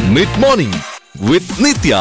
Mid morning വിത്ത് നിത്യ.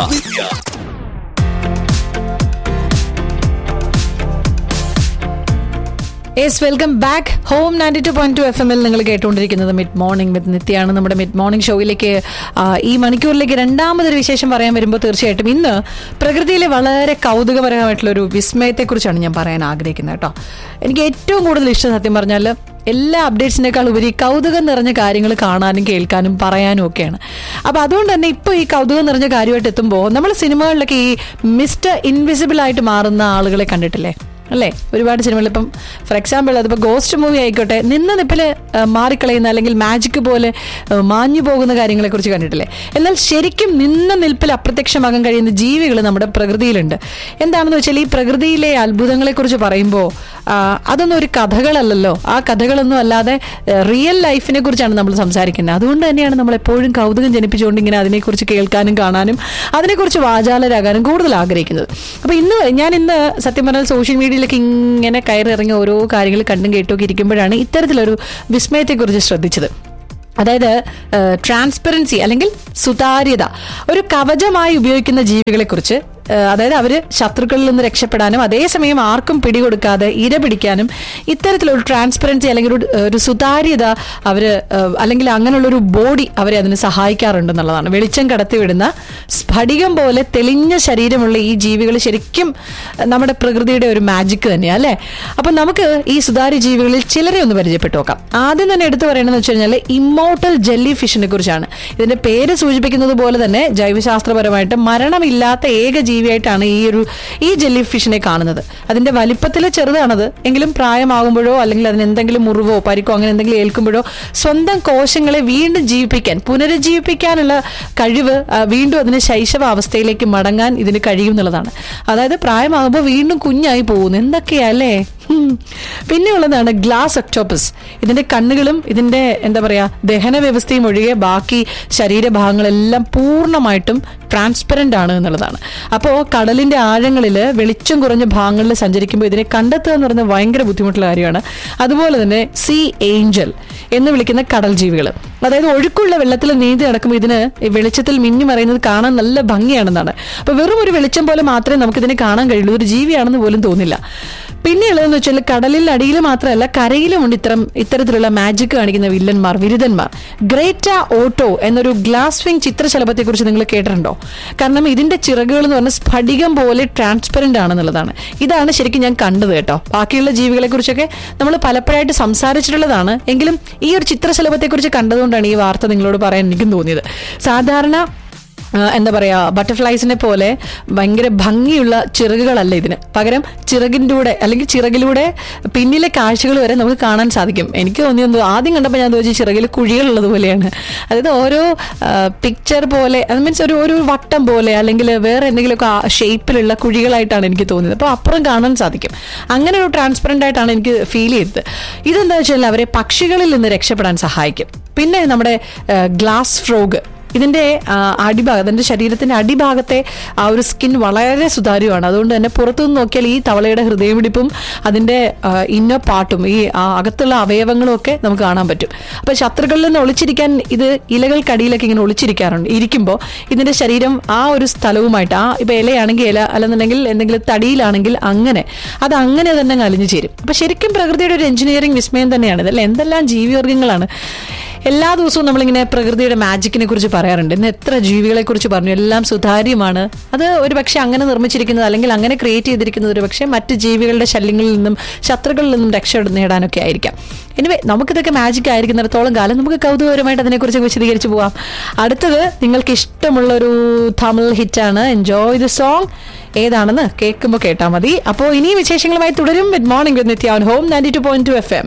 Yes, welcome back. Home 92.2 FM നിങ്ങൾ കേട്ടുകൊണ്ടിരിക്കുന്നത് mid morning വിത്ത് നിത്യാണ്. നമ്മുടെ മിഡ് മോർണിംഗ് ഷോയിലേക്ക് ഈ മണിക്കൂറിലേക്ക് രണ്ടാമതൊരു വിശേഷം പറയാൻ വരുമ്പോൾ തീർച്ചയായിട്ടും ഇന്ന് പ്രകൃതിയിലെ വളരെ കൗതുകപരമായിട്ടുള്ളൊരു വിസ്മയത്തെക്കുറിച്ചാണ് ഞാൻ പറയാൻ ആഗ്രഹിക്കുന്നത് കേട്ടോ. എനിക്ക് ഏറ്റവും കൂടുതൽ ഇഷ്ടം സത്യം പറഞ്ഞാൽ എല്ലാ അപ്ഡേറ്റ്സിനേക്കാൾ ഉപരി കൗതുകം നിറഞ്ഞ കാര്യങ്ങൾ കാണാനും കേൾക്കാനും പറയാനും ഒക്കെയാണ്. അപ്പോൾ അതുകൊണ്ട് തന്നെ ഇപ്പോൾ ഈ കൗതുകം നിറഞ്ഞ കാര്യമായിട്ട് എത്തുമ്പോൾ നമ്മൾ സിനിമകളിലൊക്കെ ഈ മിസ്റ്റർ ഇൻവിസിബിൾ ആയിട്ട് മാറുന്ന ആളുകളെ കണ്ടിട്ടില്ലേ അല്ലേ? ഒരുപാട് സിനിമകൾ ഇപ്പം ഫോർ എക്സാമ്പിൾ അതിപ്പോൾ ഗോസ്റ്റ് മൂവി ആയിക്കോട്ടെ, നിന്ന നിപ്പിൽ മാറിക്കളയുന്ന അല്ലെങ്കിൽ മാജിക് പോലെ മാഞ്ഞു പോകുന്ന കാര്യങ്ങളെക്കുറിച്ച് കണ്ടിട്ടില്ലേ? എന്നാൽ ശരിക്കും നിന്ന നിൽപ്പിൽ അപ്രത്യക്ഷമാകാൻ കഴിയുന്ന ജീവികൾ നമ്മുടെ പ്രകൃതിയിലുണ്ട്. എന്താണെന്ന് വെച്ചാൽ ഈ പ്രകൃതിയിലെ അത്ഭുതങ്ങളെക്കുറിച്ച് പറയുമ്പോൾ അതൊന്നും ഒരു കഥകളല്ലല്ലോ. ആ കഥകളൊന്നും അല്ലാതെ റിയൽ ലൈഫിനെ കുറിച്ചാണ് നമ്മൾ സംസാരിക്കുന്നത്. അതുകൊണ്ട് തന്നെയാണ് നമ്മൾ എപ്പോഴും കൗതുകം ജനിപ്പിച്ചുകൊണ്ട് ഇങ്ങനെ അതിനെക്കുറിച്ച് കേൾക്കാനും കാണാനും അതിനെക്കുറിച്ച് വാചാലരാകാനും കൂടുതൽ ആഗ്രഹിക്കുന്നത്. അപ്പോൾ ഞാൻ ഇന്ന് സത്യം പറഞ്ഞാൽ സോഷ്യൽ മീഡിയയിലേക്ക് ഇങ്ങനെ കയറിറങ്ങി ഓരോ കാര്യങ്ങൾ കണ്ടും കേട്ടൊക്കെ ഇരിക്കുമ്പോഴാണ് ഇത്തരത്തിലൊരു വിസ്മയത്തെക്കുറിച്ച് ശ്രദ്ധിച്ചത്. അതായത് ട്രാൻസ്പെറൻസി അല്ലെങ്കിൽ സുതാര്യത ഒരു കവചമായി ഉപയോഗിക്കുന്ന ജീവികളെക്കുറിച്ച്. അതായത് അവർ ശത്രുക്കളിൽ നിന്ന് രക്ഷപ്പെടാനും അതേസമയം ആർക്കും പിടികൊടുക്കാതെ ഇര പിടിക്കാനും ഇത്തരത്തിലൊരു ട്രാൻസ്പെറൻസി അല്ലെങ്കിൽ ഒരു സുതാര്യത അവർ അല്ലെങ്കിൽ അങ്ങനെയുള്ളൊരു ബോഡി അവരെ അതിന് സഹായിക്കാറുണ്ടെന്നുള്ളതാണ്. വെളിച്ചം കടത്തിവിടുന്ന സ്ഫടികം പോലെ തെളിഞ്ഞ ശരീരമുള്ള ഈ ജീവികൾ ശരിക്കും നമ്മുടെ പ്രകൃതിയുടെ ഒരു മാജിക് തന്നെയാണ് അല്ലേ? അപ്പം നമുക്ക് ഈ സുതാര്യ ജീവികളിൽ ചിലരെ ഒന്ന് പരിചയപ്പെട്ടു നോക്കാം. ആദ്യം തന്നെ എടുത്തു പറയണമെന്ന് വെച്ച് കഴിഞ്ഞാൽ ഇമ്മോർട്ടൽ ജെല്ലി ഫിഷിനെ കുറിച്ചാണ്. ഇതിന്റെ പേര് സൂചിപ്പിക്കുന്നത് പോലെ തന്നെ ജൈവശാസ്ത്രപരമായിട്ട് മരണമില്ലാത്ത ഏക ജീവിയായിട്ടാണ് ഈ ജെല്ലി ഫിഷിനെ കാണുന്നത്. അതിന്റെ വലിപ്പത്തിൽ ചെറുതാണത്, എങ്കിലും പ്രായമാകുമ്പോഴോ അല്ലെങ്കിൽ അതിന് എന്തെങ്കിലും മുറിവോ പരിക്കോ അങ്ങനെ എന്തെങ്കിലും ഏൽക്കുമ്പോഴോ സ്വന്തം കോശങ്ങളെ വീണ്ടും പുനരുജ്ജീവിപ്പിക്കാനുള്ള കഴിവ്, വീണ്ടും അതിന് ശൈശവ അവസ്ഥയിലേക്ക് മടങ്ങാൻ ഇതിന് കഴിയും എന്നുള്ളതാണ്. അതായത് പ്രായമാകുമ്പോൾ വീണ്ടും കുഞ്ഞായി പോകുന്നു. എന്തൊക്കെയാ അല്ലേ? പിന്നെയുള്ളതാണ് ഗ്ലാസ് ഒക്ടോപ്പസ്. ഇതിന്റെ കണ്ണുകളും ഇതിന്റെ എന്താ പറയാ ദഹന വ്യവസ്ഥയും ഒഴികെ ബാക്കി ശരീരഭാഗങ്ങളെല്ലാം പൂർണ്ണമായിട്ടും ട്രാൻസ്പെറന്റ് ആണ് എന്നുള്ളതാണ്. അപ്പോൾ കടലിന്റെ ആഴങ്ങളിൽ വെളിച്ചം കുറഞ്ഞ ഭാഗങ്ങളിൽ സഞ്ചരിക്കുമ്പോൾ ഇതിനെ കണ്ടെത്തുക എന്ന് പറയുന്നത് ഭയങ്കര ബുദ്ധിമുട്ടുള്ള കാര്യമാണ്. അതുപോലെ തന്നെ സീ ഏഞ്ചൽ എന്ന് വിളിക്കുന്ന കടൽ ജീവികൾ, അതായത് ഒഴുക്കുള്ള വെള്ളത്തിൽ നീന്തി നടക്കുമ്പോൾ ഇതിന് വെളിച്ചത്തിൽ മിന്നി മറയുന്നത് കാണാൻ നല്ല ഭംഗിയാണെന്നാണ്. അപ്പൊ വെറും ഒരു വെളിച്ചം പോലെ മാത്രമേ നമുക്കിതിനെ കാണാൻ കഴിയുള്ളൂ, ഒരു ജീവിയാണെന്ന് പോലും തോന്നില്ല. പിന്നെയുള്ളതെന്ന് വെച്ചാൽ കടലിൽ അടിയിൽ മാത്രമല്ല കരയിലുമുണ്ട് ഇത്തരത്തിലുള്ള മാജിക് കാണിക്കുന്ന വിരുദ്ധന്മാർ. ഗ്രേറ്റ ഓട്ടോ എന്നൊരു ഗ്ലാസ് വിങ് ചിത്രശലഭത്തെക്കുറിച്ച് നിങ്ങൾ കേട്ടിട്ടുണ്ടോ? കാരണം ഇതിന്റെ ചിറകുകൾ എന്ന് പറഞ്ഞാൽ സ്ഫടികം പോലെ ട്രാൻസ്പെറന്റ് ആണെന്നുള്ളതാണ്. ഇതാണ് ശരിക്കും ഞാൻ കണ്ടത് കേട്ടോ. ബാക്കിയുള്ള ജീവികളെ കുറിച്ചൊക്കെ നമ്മൾ പലപ്പോഴായിട്ട് സംസാരിച്ചിട്ടുള്ളതാണ്, എങ്കിലും ഈ ഒരു ചിത്രശലഭത്തെക്കുറിച്ച് കണ്ടതുകൊണ്ടാണ് ഈ വാർത്ത നിങ്ങളോട് പറയാൻ എനിക്കും തോന്നിയത്. സാധാരണ എന്താ പറയാ ബട്ടർഫ്ലൈസിനെ പോലെ ഭയങ്കര ഭംഗിയുള്ള ചിറകുകളല്ല ഇതിന്. പകരം ചിറകിലൂടെ പിന്നിലെ കാഴ്ചകൾ വരെ നമുക്ക് കാണാൻ സാധിക്കും. എനിക്ക് തോന്നിയത് ആദ്യം കണ്ടപ്പോൾ ഞാൻ തോന്നി ചിറകിൽ കുഴികളുള്ളത് പോലെയാണ്. അതായത് ഓരോ പിക്ചർ പോലെ, അത് മീൻസ് ഒരു വട്ടം പോലെ അല്ലെങ്കിൽ വേറെ എന്തെങ്കിലുമൊക്കെ ഷേപ്പിലുള്ള കുഴികളായിട്ടാണ് എനിക്ക് തോന്നിയത്. അപ്പോൾ അപ്പുറം കാണാൻ സാധിക്കും. അങ്ങനെ ഒരു ട്രാൻസ്പെറന്റ് ആയിട്ടാണ് എനിക്ക് ഫീൽ ചെയ്തത്. ഇതെന്താ വെച്ചാൽ അവരെ പക്ഷികളിൽ നിന്ന് രക്ഷപ്പെടാൻ സഹായിക്കും. പിന്നെ നമ്മുടെ ഗ്ലാസ് ഫ്രോഗ്, ഇതിന്റെ അതിന്റെ ശരീരത്തിന്റെ അടിഭാഗത്തെ ആ ഒരു സ്കിൻ വളരെ സുതാര്യമാണ്. അതുകൊണ്ട് തന്നെ പുറത്തുനിന്ന് നോക്കിയാൽ ഈ തവളയുടെ ഹൃദയമിടിപ്പും അതിന്റെ ഇന്നർ പാർട്ടും ഈ അകത്തുള്ള അവയവങ്ങളും ഒക്കെ നമുക്ക് കാണാൻ പറ്റും. അപ്പൊ ശത്രുക്കളിൽ നിന്ന് ഒളിച്ചിരിക്കാൻ ഇത് ഇലകൾക്കടിയിലൊക്കെ ഇങ്ങനെ ഇരിക്കുമ്പോൾ ഇതിന്റെ ശരീരം ആ ഒരു സ്ഥലവുമായിട്ട് ഇപ്പൊ ഇലയാണെങ്കിൽ ഇല, അല്ലെന്നുണ്ടെങ്കിൽ എന്തെങ്കിലും തടിയിലാണെങ്കിൽ അങ്ങനെ തന്നെ അലിഞ്ഞു ചേരും. അപ്പൊ ശരിക്കും പ്രകൃതിയുടെ ഒരു എഞ്ചിനീയറിംഗ് വിസ്മയം തന്നെയാണ് ഇതല്ലേ? എന്തെല്ലാം ജീവിവർഗങ്ങളാണ്. എല്ലാ ദിവസവും നമ്മളിങ്ങനെ പ്രകൃതിയുടെ മാജിക്കിനെ കുറിച്ച് പറയാറുണ്ട്. ഇന്ന് എത്ര ജീവികളെ കുറിച്ച് പറഞ്ഞു, എല്ലാം സുതാര്യമാണ്. അത് ഒരു പക്ഷെ അങ്ങനെ നിർമ്മിച്ചിരിക്കുന്നത് അല്ലെങ്കിൽ അങ്ങനെ ക്രിയേറ്റ് ചെയ്തിരിക്കുന്നത് ഒരു പക്ഷേ മറ്റ് ജീവികളുടെ ശല്യങ്ങളിൽ നിന്നും ശത്രുക്കളിൽ നിന്നും രക്ഷ നേടാനൊക്കെ ആയിരിക്കാം. എനിവേ, നമുക്കിതൊക്കെ മാജിക് ആയിരിക്കുന്നിടത്തോളം കാലം നമുക്ക് കൗതുകപരമായിട്ട് അതിനെക്കുറിച്ച് വിശദീകരിച്ച് പോവാം. അടുത്തത് നിങ്ങൾക്ക് ഇഷ്ടമുള്ളൊരു തമിഴ് ഹിറ്റാണ്. Enjoy the song. ഏതാണെന്ന് കേൾക്കുമ്പോൾ കേട്ടാൽ മതി. അപ്പോൾ ഇനി വിശേഷങ്ങളുമായി തുടരും mid morning with Nithya on home 92.2 FM.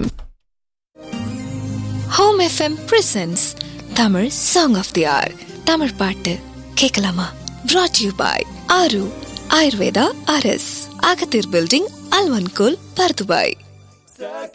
Home FM presents Tamil song of they are. Tamil பாட்டு கேட்கலாமா? brought to you by ஆரு ஆயுர்வேதா RS, அகத்தீர் பில்டிங், அல்வன்கோல், பர்துபாய்.